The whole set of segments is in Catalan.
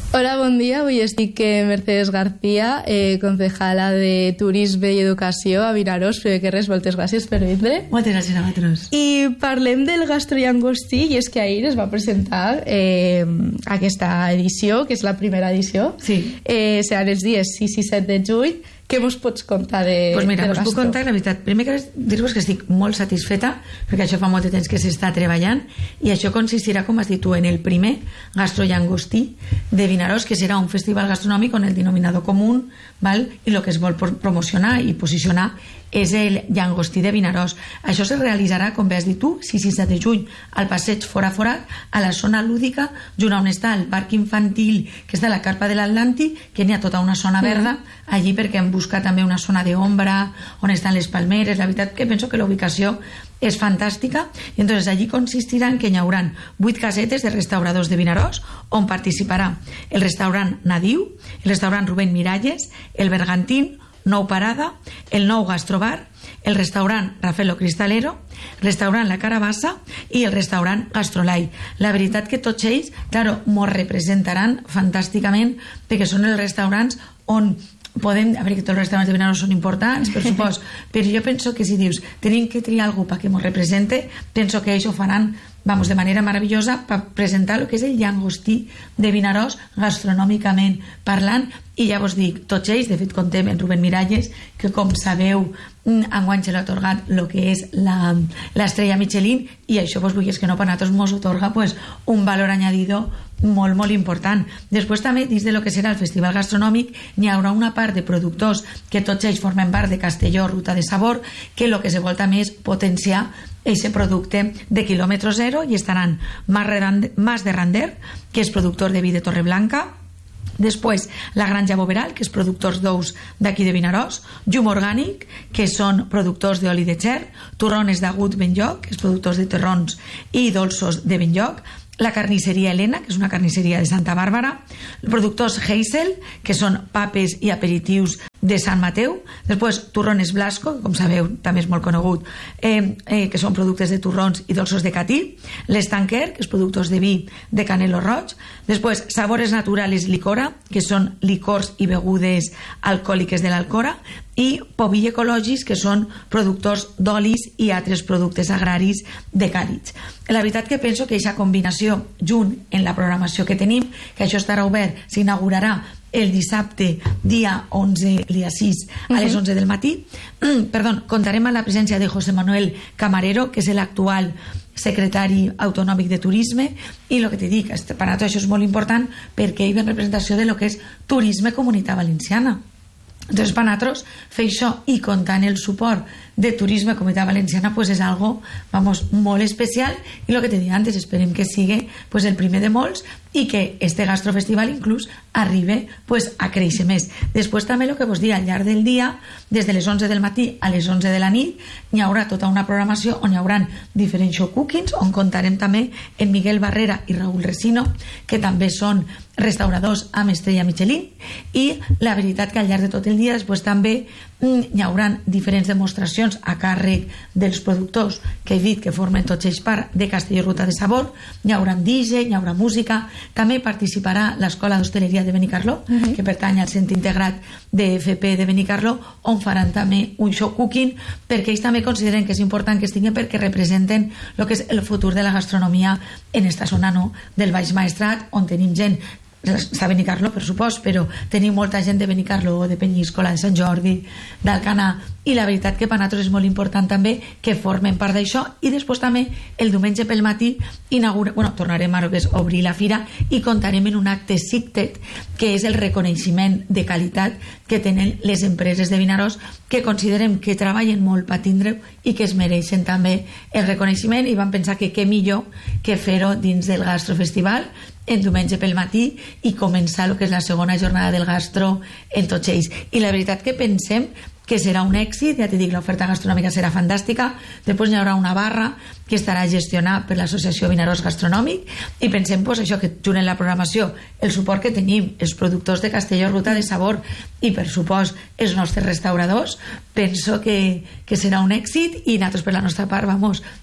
Hola, bon dia. Avui estic Mercedes García, concejala de Turisme i Educació a Vinaròs. Primer que res, moltes gràcies per vindre. Moltes gràcies a vosaltres. I parlem del gastrollangostí, i és que ahir es va presentar aquesta edició, que és la primera edició. Sí. Seran els dies 6 i 7 de juny. Què mos pots contar del Pues mira, us gastro? puc contar la veritat. Primer que dir-vos que estic molt satisfeta, perquè això fa molt de temps que s'està treballant, i això consistirà, com has dit tu, en el primer gastrollangostí de Vinaròs, que serà un festival gastronòmic on el denominador comú, val? I el que es vol promocionar i posicionar és el llangostí de Vinaròs. Això se realitzarà, com bé has dit tu, 6 i 7 de juny, al passeig Fora Forat, a la zona lúdica, junt on està el parc infantil, que està a la carpa de l'Atlàntic, que n'hi ha tota una zona verda, allí perquè hem buscat també una zona d'ombra, on estan les palmeres. La veritat que penso que la ubicació és fantàstica, i entonces allí consistirà en que hi haurà 8 casetes de restauradors de Vinaròs, on participarà el restaurant Nadiu, el restaurant Rubén Miralles, el Bergantín, Nou Parada, el Nou Gastrobar, el restaurant Rafaelo Cristalero, el restaurant La Carabassa i el restaurant Gastrolai. La veritat que tots ells, claro, mos representaran fantàsticament, perquè són els restaurants on podem, a veure, que tots els restaurants de Vinaròs són importants, per supost, però jo penso que si dius tenim que triar algú perquè ens represente, penso que ells ho faran, vamos, de manera meravellosa per presentar el que és el llangostí de Vinaròs gastronòmicament parlant. I ja vos dic, tots ells, de fet contem en Rubén Miralles, que com sabeu enguany se l'ha atorgat el que és l'estrella Michelin, i això vos vull que no per nosaltres mos otorga pues, un valor añadido molt, molt important. Després també, dins de lo que serà el festival gastronòmic, n'hi haurà una part de productors que tots ells formen part de Castelló, Ruta de Sabor, que el que se vol també és potenciar ese producte de quilòmetre zero, i estaran Mas de Rander, que és productor de vi de Torreblanca, després la Granja Boveral, que és productors d'ous d'aquí de Vinaròs, Llum Orgànic, que són productors d'oli de xer, Torrones d'Agut Benlloc, que és productors de terrons i dolços de Benlloc, la carnisseria Helena, que és una carnisseria de Santa Bàrbara, productors Heisel, que són papes i aperitius de Sant Mateu, després Torrones Blasco, que com sabeu també és molt conegut, que són productes de torrons i dolços de Catí, l'Estanquer, que és productors de vi de Canelo Roig, després Sabores Naturales Licora, que són licors i begudes alcohòliques de l'Alcora, i Pobill Ecologis, que són productors d'olis i altres productes agraris de Càlig. La veritat que penso que aquesta combinació, junt en la programació que tenim, que això estarà obert, s'inaugurarà el dissabte, dia 11, dia 6, a les 11 del matí. Comptarem amb la presència de José Manuel Camarero, que és l'actual secretari autonòmic de turisme, i el que te dic, per a tot això és molt important, perquè hi ve en representació de lo que és turisme Comunitat Valenciana. Entonces, per nosaltres, fer això i comptar el suport de Turisme Comunitat Valenciana pues és algo, vamos, molt especial, i el que te dic antes, esperem que sigui pues, el primer de molts, i que este gastrofestival inclús arribe pues, a créixer més. Després també el que vos dic, al llarg del dia, des de les 11 del matí a les 11 de la nit, hi haurà tota una programació on hi haurà diferents show cookings, on comptarem també en Miguel Barrera i Raúl Resino, que també són restauradors amb estrella Michelin, i la veritat que al llarg de tot el dia després també hi haurà diferents demostracions a càrrec dels productors que he dit que formen tots ells part de Castelló Ruta de Sabor. Hi haurà DJ, hi haurà música, també participarà l'Escola d'Hostaleria de Benicarló, que pertany al Centre Integrat de FP de Benicarló, on faran també un show cooking, perquè ells també consideren que és important que estiguin perquè representen el que és el futur de la gastronomia en esta zona, no? Del Baix Maestrat, on tenim gent, està Benicarló per supost, però tenim molta gent de Benicarló, de Penyíscola, de Sant Jordi, d'Alcanar, i la veritat que per nosaltres és molt important també que formen part d'això. I després també el diumenge pel matí tornarem a obrir la fira i comptarem en un acte SICTET, que és el reconeixement de qualitat que tenen les empreses de Vinaròs, que considerem que treballen molt per tindre i que es mereixen també el reconeixement, i vam pensar que què millor que fer-ho dins del gastrofestival en diumenge pel matí i començar el que és la segona jornada del gastro en tots ells. I la veritat que pensem que serà un èxit, ja t'he dit, l'oferta gastronòmica serà fantàstica. Després hi haurà una barra que estarà gestionada per l'Associació Vinaròs Gastronòmic, i pensem pues, això, que junt en la programació el suport que tenim, els productors de Castelló Ruta de Sabor i per supost els nostres restauradors, penso que serà un èxit, i nosaltres per la nostra part vamos,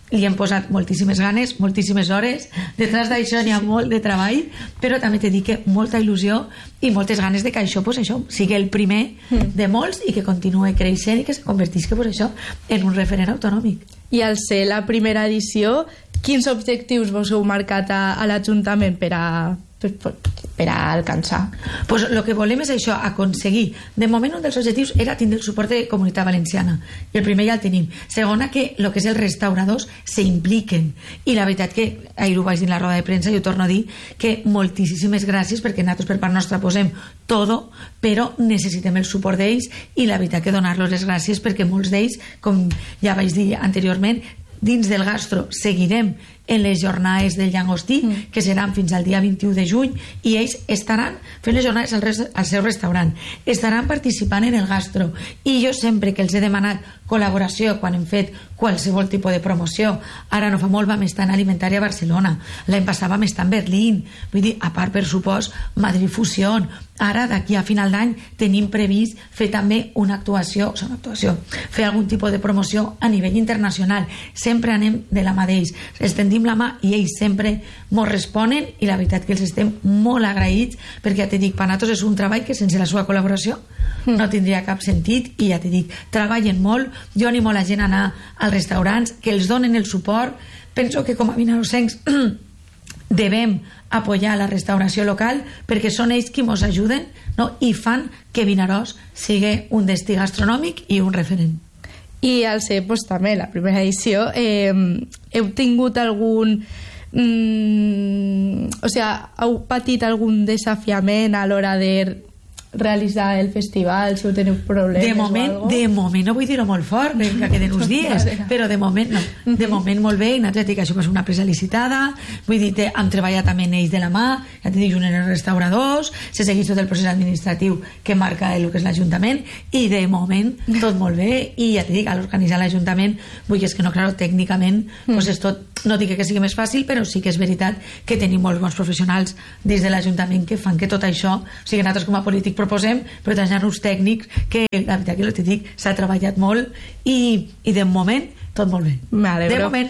li hem posat moltíssimes ganes, moltíssimes hores, detrás d'això n'hi ha molt de treball, però també te dic que molta il·lusió i moltes ganes de que això, pues, això sigui el primer de molts i que continuï creixent i que se convertisca, pues, això, en un referent autonòmic. I al ser la primera edició, quins objectius vos heu marcat a l'Ajuntament per a alcançar? Pues el que volem és això, aconseguir. De moment un dels objectius era tindre el suport de Comunitat Valenciana, i el primer ja el tenim. Segona, que el que és els restauradors s'impliquen, i la veritat que ahir ho vaig dir en la roda de premsa i ho torno a dir, que moltíssimes gràcies, perquè nosaltres per part nostra posem todo, però necessitem el suport d'ells, i la veritat que donar-los les gràcies perquè molts d'ells, com ja vaig dir anteriorment, dins del gastro seguirem en les jornades del llangostí, que seran fins al dia 21 de juny, i ells estaran fent les jornades al seu restaurant, estaran participant en el gastro, i jo sempre que els he demanat col·laboració quan hem fet qualsevol tipus de promoció, ara no fa molt vam estar en Alimentària a Barcelona, l'any passat vam estar en Berlín, vull dir, a part per supost Madrid Fusión, ara d'aquí a final d'any tenim previst fer també una actuació, fer algun tipus de promoció a nivell internacional, sempre anem de la mà d'ells, els tendim la mà i ells sempre mos responen, i la veritat que els estem molt agraïts, perquè ja t'he dit, per nosaltres és un treball que sense la seva col·laboració no tindria cap sentit, i ja t'he dit, treballen molt, jo animo la gent a anar als restaurants, que els donen el suport. Penso que com a vinarosencs devem apoyar la restauració local, perquè són ells qui ens ajuden, no? I fan que Vinaròs sigui un destí gastronòmic i un referent. I al ser, pues, també la primera edició, heu tingut algun... o sigui, heu patit algun desafiament a l'hora de realitzar el festival, si heu teniu problemes de moment no vull dir-ho molt fort, que queden uns dies, però de moment no, de moment molt bé, i nosaltres dic que això va ser una presa licitada, vull dir que hem treballat també en ells de la mà, ja t'he dit, junt en els restauradors, se segueix tot el procés administratiu que marca el que és l'Ajuntament, i de moment tot molt bé, i ja t'he dit, a l'organitzar l'Ajuntament, vull dir, és que no, claro, tècnicament pues és tot, no dic que sigui més fàcil, però sí que és veritat que tenim molts bons professionals des de l'Ajuntament que fan que tot això, o sigui, nosaltres com a polític proposem, però tenen-nos tècnics que la veritat que t'he dit, s'ha treballat molt, i de moment tot molt bé. De moment.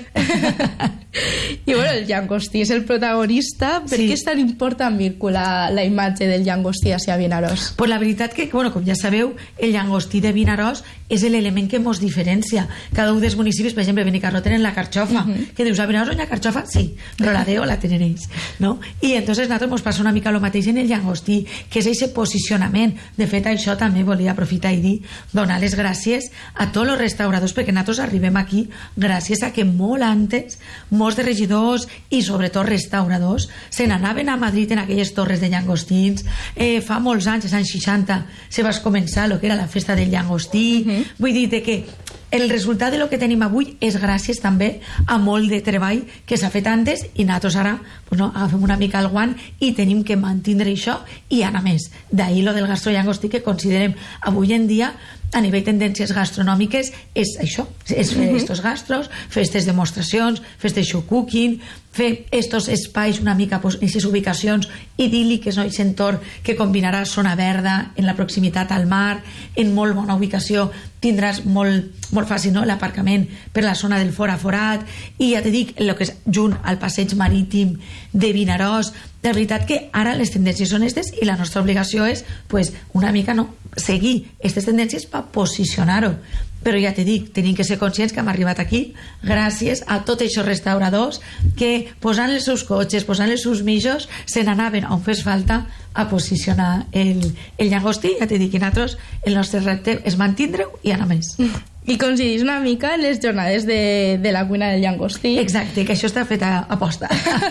I bueno, el llangostí és el protagonista. Per què és tan important vincular la imatge del llangostí hacia Vinaròs? Pues la veritat que, bueno, com ja sabeu, el llangostí de Vinaròs és l'element que ens diferencia. Cada un dels municipis, per exemple, Benicarló tenen la carxofa, que dius, a Vinaròs on hi ha carxofa? Sí, però la DEO la tenen ells, no? I entonces nosaltres ens passa una mica el mateix en el llangostí, que és aquest posicionament. De fet, això també volia aprofitar i dir, donar les gràcies a tots els restauradors, perquè nosaltres arribem aquí gràcies a que molt antes molts de regidors i sobretot restauradors se n'anaven a Madrid en aquelles torres de llangostins. Fa molts anys, als anys 60 se va començar el que era la festa del llangostí. Vull dir que el resultat de lo que tenim avui és gràcies també a molt de treball que s'ha fet antes, i nosaltres ara pues no, agafem una mica el guant i tenim que mantindre això i anar més. D'ahir lo del gastro llangostí, que considerem avui en dia a nivell de tendències gastronòmiques és això, és fer estos gastros, fer aquestes demostracions, fer este show cooking, fer estos espais una mica, pues, aquestes ubicacions idíl·liques, no? Aquest entorn que combinarà zona verda en la proximitat al mar, en molt bona ubicació, tindràs molt fàcil, no? L'aparcament per la zona del Fora Forat, i ja te dic, el que és junt al passeig marítim de Vinaròs. De veritat que ara les tendències són aquestes, i la nostra obligació és, pues, una mica, no, seguir aquestes tendències per posicionar-ho. Però ja t'he dit, tenim que ser conscients que hem arribat aquí gràcies a tots aquests restauradors que, posant els seus cotxes, posant els seus mitjos, se n'anaven on fes falta a posicionar el llangostí. Ja t'he dit que nosaltres el nostre repte és mantindre-ho i anar més. I coincidís una mica en les jornades de la cuina del llangostí. Exacte, que això està fet a posta.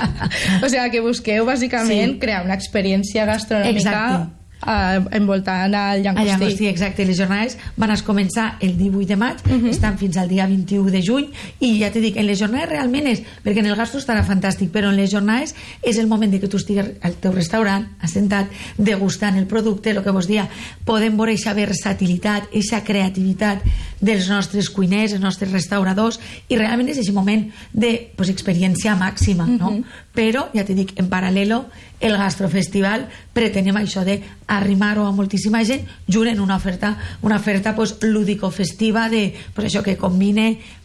O sigui, que busqueu bàsicament crear una experiència gastronòmica envoltant al llangostí. El llangostí, exacte. Les jornades van començar el 18 de maig, estan fins al dia 21 de juny, i ja t'he dit, en les jornades realment és, perquè en el gastro estarà fantàstic, però en les jornades és el moment de que tu estigues al teu restaurant, assentat, degustant el producte, el que vos dia, podem veure aquesta versatilitat, aquesta creativitat dels nostres cuiners, els nostres restauradors, i realment és aquest moment de, pues, experiència màxima, no? Però, ja t'he dit, en paral·lelo, el gastrofestival pretenem això de arrimar-ho a moltíssima gent junt en una oferta pues, lúdico-festiva de, pues, això que combine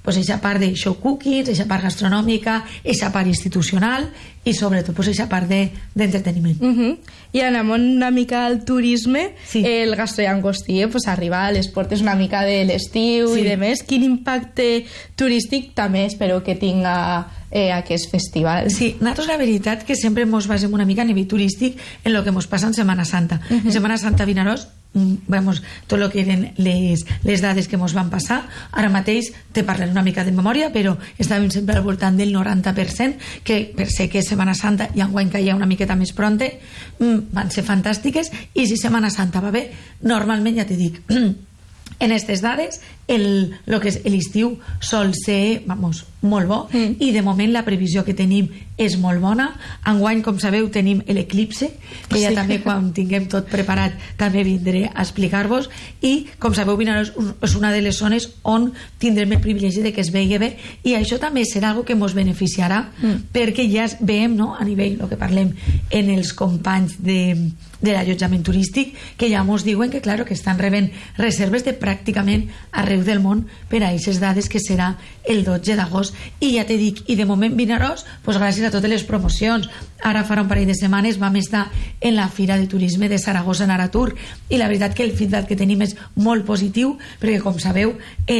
pues, eixa part de show cookies, eixa part gastronòmica, eixa part institucional i sobretot pues, eixa part d'entreteniment. I anem una mica al turisme. Sí. El Gastro Llangostí pues, arriba a les portes una mica de l'estiu i de més. Quin impacte turístic també espero que tinga aquest festival? Sí, nosaltres la veritat que sempre ens basem una mica a nivell turístic en el que ens passa en Setmana Santa. En Setmana Santa Vinaròs, vamos, tot el que eren les dades que ens van passar, ara mateix te parlaré una mica de memòria, però estàvem sempre al voltant del 90%, que per ser que Setmana Santa i enguany caia una miqueta més pronte, van ser fantàstiques, i si Setmana Santa va bé, normalment ja te dic, en aquestes dades el que és l'estiu sol ser, vamos, molt bo, i de moment la previsió que tenim és molt bona. Enguany, com sabeu, tenim l'eclipse, que ja també quan tinguem tot preparat també vindré a explicar-vos, i com sabeu, Vinaròs és una de les zones on tindrem el privilegi de que es vegi bé, i això també serà algo que ens beneficiarà, perquè ja veiem, no, a nivell, el que parlem en els companys de l'allotjament turístic, que ja ens diuen que, claro, que estan rebent reserves de pràcticament arreu del món per a aquestes dades que serà el 12 d'agost. I ja te dic, i de moment Vinaròs, pues gràcies a totes les promocions, ara farà un parell de setmanes vam estar en la Fira de Turisme de Saragossa en Aratur, i la veritat que el feedback que tenim és molt positiu, perquè com sabeu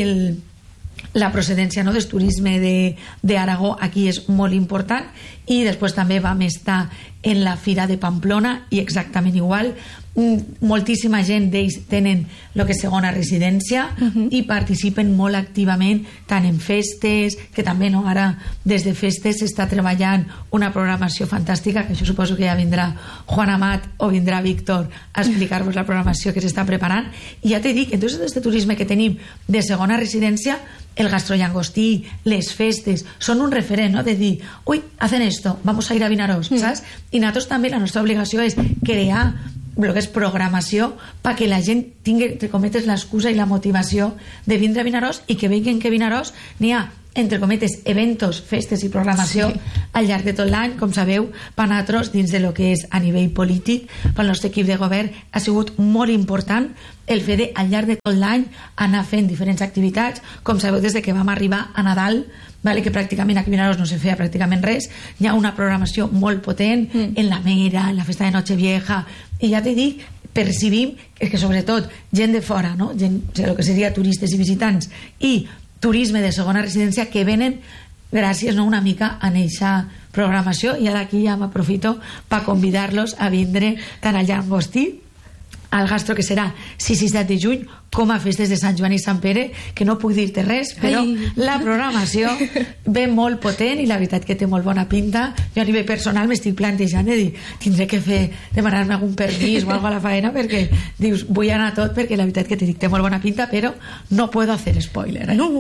la procedència, no, del turisme d'Aragó aquí és molt important, i després també vam estar en la Fira de Pamplona i exactament igual. Moltíssima gent d'ells tenen el que és segona residència i participen molt activament tant en festes, que també, no, ara des de festes s'està treballant una programació fantàstica, que això suposo que ja vindrà Juan Amat o vindrà Víctor a explicar-vos la programació que s'està preparant. I ja t'he dit, entonces este turisme que tenim de segona residència, el Gastro Llangostí, les festes, són un referent, no? De dir, uy, hacen esto, vamos a ir a Vinaròs, saps? I nosaltres també la nostra obligació és crear el que és programació perquè la gent tingui, entre cometes, l'excusa i la motivació de vindre a Vinaròs, i que vegin que a Vinaròs n'hi ha, entre cometes, eventos, festes i programació al llarg de tot l'any. Com sabeu, per nosaltres, dins de lo que és a nivell polític, pel nostre equip de govern, ha sigut molt important el fer de, al llarg de tot l'any, anar fent diferents activitats. Com sabeu, des de que vam arribar a Nadal, vale, que pràcticament aquí a Vinaròs no se feia pràcticament res, hi ha una programació molt potent en la Mera, en la festa de Nochevieja, i ja t'he dit, percibim que sobretot gent de fora, no? Gent, o sigui, el que seria turistes i visitants i turisme de segona residència, que venen gràcies, no, una mica a aquesta programació. I ara aquí ja m'aprofito per convidar-los a vindre tant al Llangostí, al Gastro, que serà 6 i 7 de juny, com a festes de Sant Joan i Sant Pere, que no puc dir-te res, però la programació ve molt potent i la veritat que té molt bona pinta. Jo a nivell personal m'estic plantejant de dir, tindré que demanar-me algun permís o alguna a la faena, perquè dius, vull anar a tot, perquè la veritat que te dic, té molt bona pinta, però no puedo hacer spoiler. No.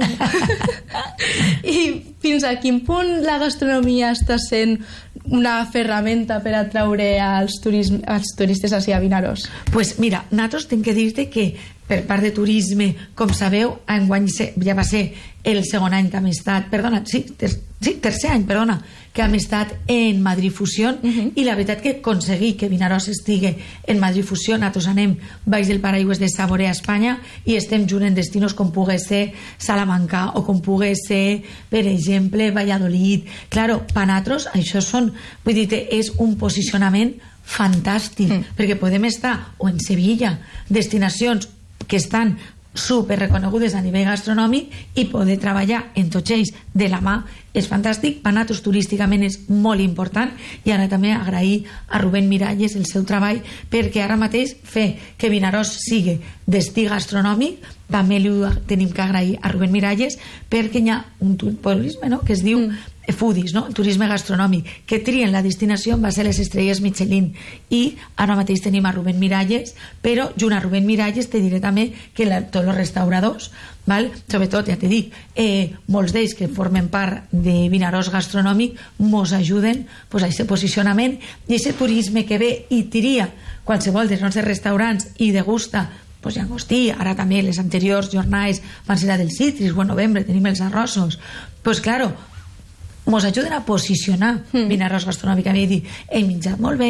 I fins a quin punt la gastronomia està sent una ferramenta per atraure als turistes així a Vinaròs? Pues mira, nosaltres tinc que dir-te que per part de turisme, com sabeu, enguany ja va ser el segon any que hem estat, tercer any, que hem estat en Madrid Fusión, i la veritat que aconseguir que Vinaròs estigui en Madrid Fusión, nosaltres anem baix del paraigües de Saborea Espanya i estem junt en destinos com pugui ser Salamanca o com pugui ser, per exemple, Valladolid. Claro, per nosaltres això vull dir, és un posicionament fantàstic, perquè podem estar o en Sevilla, destinacions que estan super reconegudes a nivell gastronòmic, i poder treballar en tots ells de la mà és fantàstic. Per nosaltres turísticament és molt important, i ara també agrair a Rubén Miralles el seu treball, perquè ara mateix fer que Vinaròs sigui destí gastronòmic també li tenim que agrair a Rubén Miralles, perquè hi ha un turisme, no?, que es diu foodies, no? El turisme gastronòmic, que trien la destinació en base a les estrelles Michelin, i ara mateix tenim a Rubén Miralles, però junt a Rubén Miralles te diré també que tots els restauradors, val? Sobretot, ja te dic, molts d'ells que formen part de Vinaròs gastronòmic mos ajuden pues, a aquest posicionament i aquest turisme que ve i tria qualsevol dels nostres restaurants i degusta pues, llangostí. Ara també les anteriors jornades van ser la del citris, o en novembre tenim els arrossos. Pues claro, mos ajuden a posicionar Vinaròs gastronòmic, a dir, he menjat molt bé,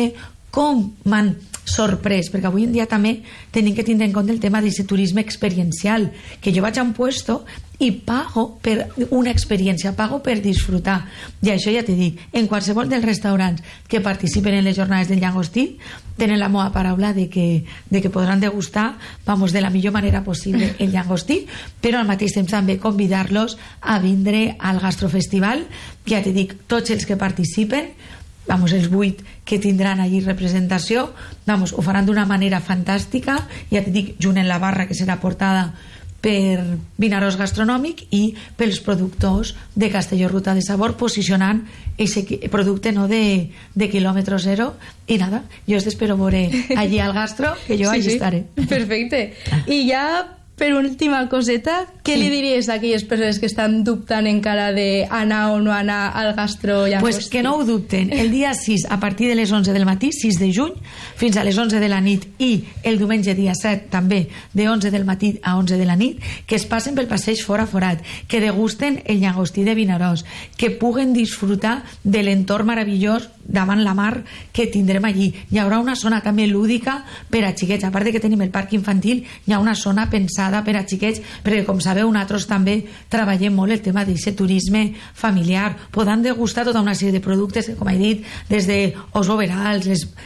com m'han sorprès, perquè avui en dia també tenim que tindre en compte el tema d'aquest turisme experiencial, que jo vaig a un puesto i pago per una experiència, pago per disfrutar. I això ja t'he dit, en qualsevol dels restaurants que participen en les jornades del llagostí tenen la meva paraula de que podran degustar, vamos, de la millor manera possible el llagostí, però al mateix temps també convidar-los a vindre al gastrofestival, que ja t'he dit, tots els que participen, vamos, els 8 que tindran allí representació, vamos, ho faran d'una manera fantàstica, ja t'he dit, junt en la barra que serà portada per Vinaròs Gastronòmic i pels productors de Castelló Ruta de Sabor, posicionant aquest producte no de quilòmetre zero. I nada, jo t'espero veure allí al gastro, que jo allí estaré. Perfecte. I ja per última coseta, què li diries a aquelles persones que estan dubtant encara d'anar o no anar al gastro llagostí? Pues que no ho dubten. El dia 6, a partir de les 11 del matí, 6 de juny, fins a les 11 de la nit, i el diumenge dia 7 també, de 11 del matí a 11 de la nit, que es passen pel passeig Fora Forat, que degusten el llagostí de Vinaròs, que puguen disfrutar de l'entorn meravellós davant la mar que tindrem allí. Hi haurà una zona també lúdica per a xiquets, a part de que tenim el parc infantil, hi ha una zona pensada per a xiquets, perquè com sabeu nosaltres també treballem molt el tema d'aquest turisme familiar. Podran degustar tota una sèrie de productes, com he dit, des de os overals,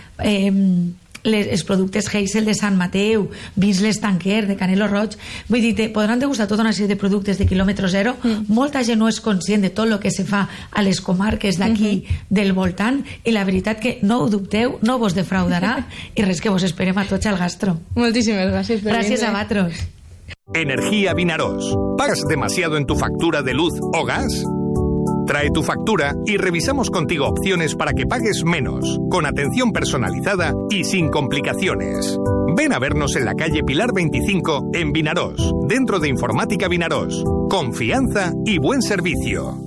els productes Heysel de Sant Mateu, vins l'Estanquer de Canelo Roig, vull dir, podran degustar tota una sèrie de productes de quilòmetre zero. Molta gent no és conscient de tot el que se fa a les comarques d'aquí del voltant, i la veritat que no ho dubteu, no vos defraudarà, i res, que vos esperem a tots al gastro. Moltíssimes gràcies per Gràcies a vosaltres. Energía Vinaròs. ¿Pagas demasiado en tu factura de luz o gas? Trae tu factura y revisamos contigo opciones para que pagues menos, con atención personalizada y sin complicaciones. Ven a vernos en la calle Pilar 25 en Vinaròs, dentro de Informática Vinaròs. Confianza y buen servicio.